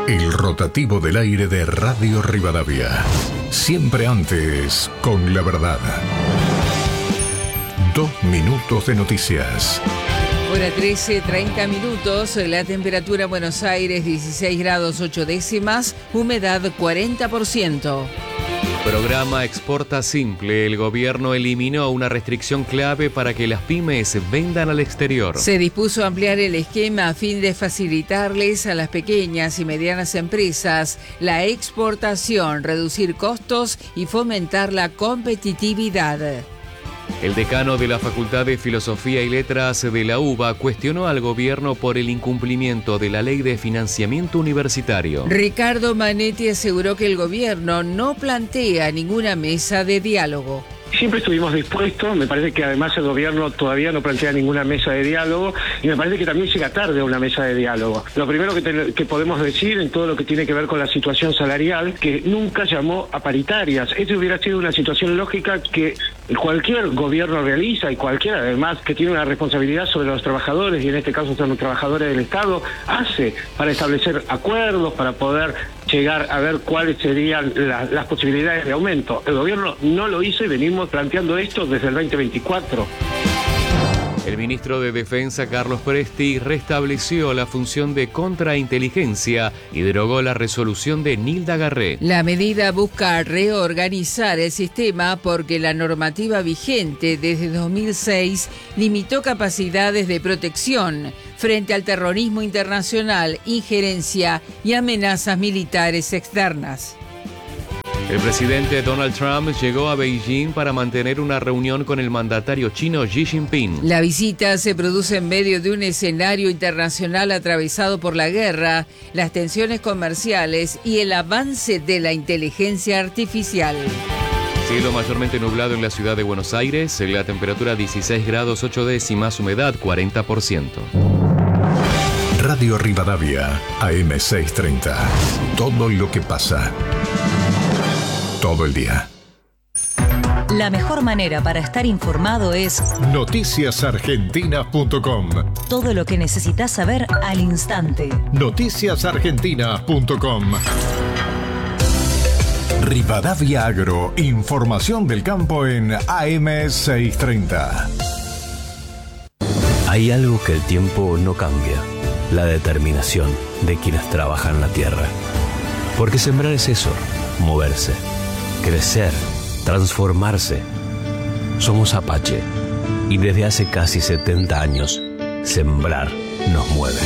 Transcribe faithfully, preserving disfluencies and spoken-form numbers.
El rotativo del aire de Radio Rivadavia. Siempre antes, con la verdad. Dos minutos de noticias. Hora trece, treinta minutos, la temperatura en Buenos Aires dieciséis grados ocho décimas, humedad cuarenta por ciento. Programa Exporta Simple. El gobierno eliminó una restricción clave para que las pymes vendan al exterior. Se dispuso a ampliar el esquema a fin de facilitarles a las pequeñas y medianas empresas la exportación, reducir costos y fomentar la competitividad. El decano de la Facultad de Filosofía y Letras de la UBA cuestionó al gobierno por el incumplimiento de la Ley de Financiamiento Universitario. Ricardo Manetti aseguró que el gobierno no plantea ninguna mesa de diálogo. Siempre estuvimos dispuestos, me parece que además el gobierno todavía no plantea ninguna mesa de diálogo y me parece que también llega tarde a una mesa de diálogo. Lo primero que, te, que podemos decir en todo lo que tiene que ver con la situación salarial, que nunca llamó a paritarias. Esta hubiera sido una situación lógica que cualquier gobierno realiza y cualquiera además que tiene una responsabilidad sobre los trabajadores, y en este caso son los trabajadores del Estado, hace para establecer acuerdos, para poder llegar a ver cuáles serían la, las posibilidades de aumento. El gobierno no lo hizo y venimos planteando esto desde el veinte veinticuatro. El ministro de Defensa, Carlos Presti, restableció la función de contrainteligencia y derogó la resolución de Nilda Garré. La medida busca reorganizar el sistema porque la normativa vigente desde dos mil seis limitó capacidades de protección frente al terrorismo internacional, injerencia y amenazas militares externas. El presidente Donald Trump llegó a Beijing para mantener una reunión con el mandatario chino Xi Jinping. La visita se produce en medio de un escenario internacional atravesado por la guerra, las tensiones comerciales y el avance de la inteligencia artificial. Cielo mayormente nublado en la ciudad de Buenos Aires, la temperatura dieciséis grados ocho décimas, humedad cuarenta por ciento. Radio Rivadavia, A M seiscientos treinta. Todo lo que pasa. Todo el día. La mejor manera para estar informado es noticias argentinas punto com. Todo lo que necesitas saber al instante. noticias argentinas punto com. Rivadavia Agro, información del campo en A M seiscientos treinta. Hay algo que el tiempo no cambia: la determinación de quienes trabajan la tierra. Porque sembrar es eso, moverse, crecer, transformarse. Somos Apache y desde hace casi setenta años, sembrar nos mueve.